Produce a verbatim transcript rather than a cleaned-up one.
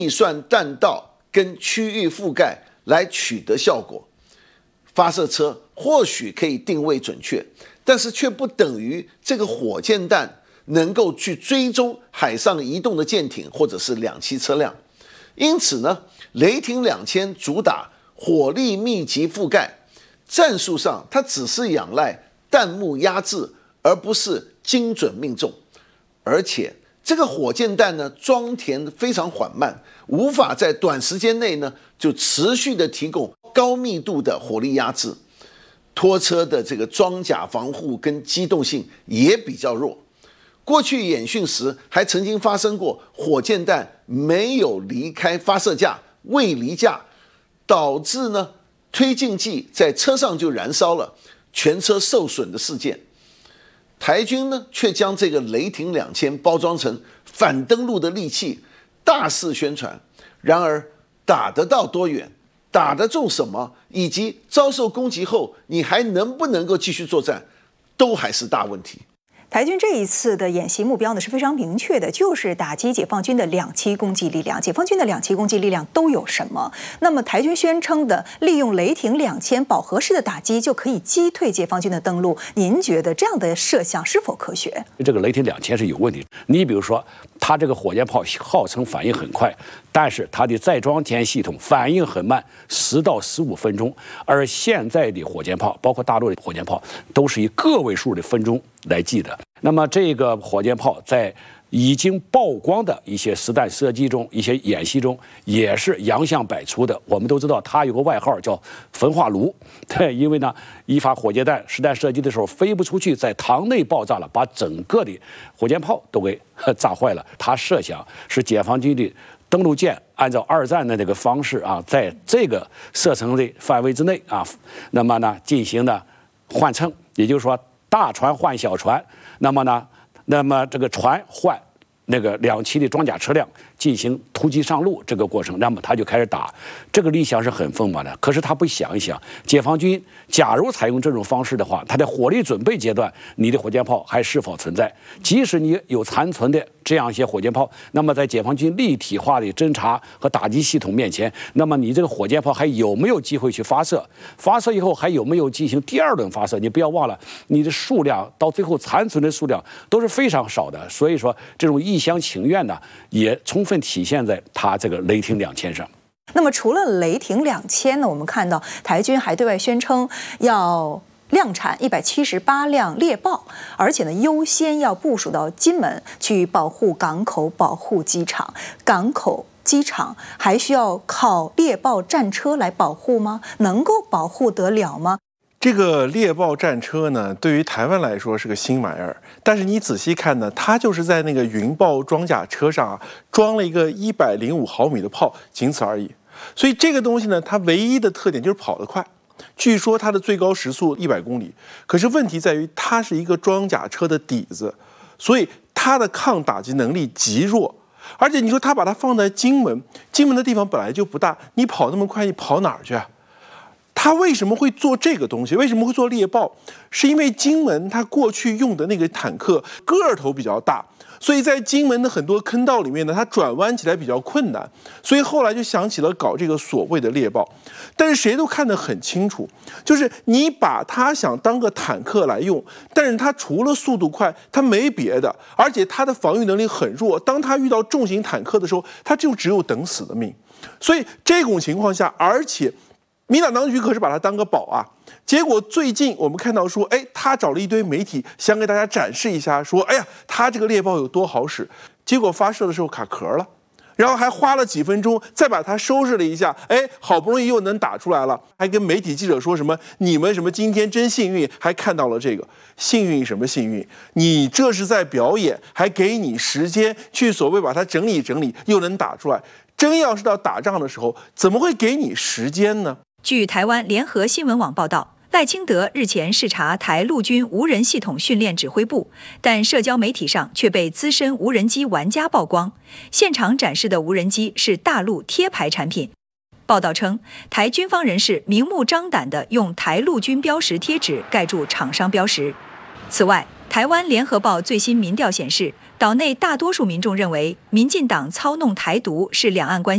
计算弹道跟区域覆盖来取得效果。发射车或许可以定位准确，但是却不等于这个火箭弹能够去追踪海上移动的舰艇或者是两栖车辆。因此呢，雷霆两千主打火力密集覆盖，战术上它只是仰赖弹幕压制，而不是精准命中。而且这个火箭弹呢，装填非常缓慢，无法在短时间内呢就持续的提供高密度的火力压制。拖车的这个装甲防护跟机动性也比较弱。过去演训时还曾经发生过火箭弹没有离开发射架，未离架，导致呢推进剂在车上就燃烧了，全车受损的事件。台军呢却将这个雷霆两千包装成反登陆的利器，大肆宣传。然而打得到多远，打得中什么，以及遭受攻击后你还能不能够继续作战，都还是大问题。 台军这一次的演习目标呢是非常明确的，就是打击解放军的两栖攻击力量。解放军的两栖攻击力量都有什么？那么台军宣称的利用雷霆两千饱和式的打击就可以击退解放军的登陆，您觉得这样的设想是否科学？ 这个雷霆两千是有问题。你比如说，它这个火箭炮号称反应很快，但是它的载装填系统反应很慢，十到十五分钟。而现在的火箭炮，包括大陆的火箭炮，都是以个位数的分钟来计的。那么这个火箭炮在已经曝光的一些实弹射击中、一些演习中，也是洋相百出的。我们都知道，它有个外号叫“焚化炉”，对，因为呢，一发火箭弹实弹射击的时候飞不出去，在膛内爆炸了，把整个的火箭炮都给炸坏了。他设想是解放军的登陆舰按照二战的那个方式啊，在这个射程的范围之内啊，那么呢进行呢换乘，也就是说大船换小船。那么呢，那么这个船换那个两栖的装甲车辆进行突击上路这个过程，那么他就开始打。这个理想是很丰满的，可是他不想一想，解放军假如采用这种方式的话，他在火力准备阶段，你的火箭炮还是否存在？即使你有残存的这样一些火箭炮，那么在解放军立体化的侦察和打击系统面前，那么你这个火箭炮还有没有机会去发射？发射以后还有没有进行第二轮发射？你不要忘了，你的数量到最后残存的数量都是非常少的。所以说，这种一厢情愿呢，也充分体现在它这个雷霆两千上。 那么除了雷霆两千呢，我们看到台军还对外宣称要量产一百七十八辆猎豹，而且呢优先要部署到金门去保护港口、保护机场。港口、机场还需要靠猎豹战车来保护吗？能够保护得了吗？ 这个猎豹战车呢，对于台湾来说是个新玩意儿，但是你仔细看呢，它就是在那个云豹装甲车上啊，装了一个一百零五毫米的炮，仅此而已。所以这个东西呢，它唯一的特点就是跑得快。据说它的最高时速一百公里，可是问题在于它是一个装甲车的底子，所以它的抗打击能力极弱。而且你说它把它放在金门，金门的地方本来就不大，你跑那么快，你跑哪儿去啊？他为什么会做这个东西？为什么会做猎豹？是因为金门它过去用的那个坦克个头比较大，所以在金门的很多坑道里面呢，它转弯起来比较困难，所以后来就想起了搞这个所谓的猎豹。但是谁都看得很清楚，就是你把它想当个坦克来用，但是它除了速度快，它没别的，而且它的防御能力很弱。当它遇到重型坦克的时候，它就只有等死的命。所以这种情况下，而且民党当局可是把它当个宝啊，结果最近我们看到说，哎，他找了一堆媒体想给大家展示一下，说，哎呀，他这个猎豹有多好使，结果发射的时候卡壳了，然后还花了几分钟再把它收拾了一下，哎，好不容易又能打出来了，还跟媒体记者说什么你们什么今天真幸运，还看到了这个。幸运什么幸运？你这是在表演，还给你时间去所谓把它整理整理，又能打出来。真要是到打仗的时候，怎么会给你时间呢？ 据台湾联合新闻网报道，赖清德日前视察台陆军无人系统训练指挥部，但社交媒体上却被资深无人机玩家曝光，现场展示的无人机是大陆贴牌产品。报道称，台军方人士明目张胆地用台陆军标识贴纸盖住厂商标识。此外，台湾联合报最新民调显示，岛内大多数民众认为民进党操弄台独是两岸关系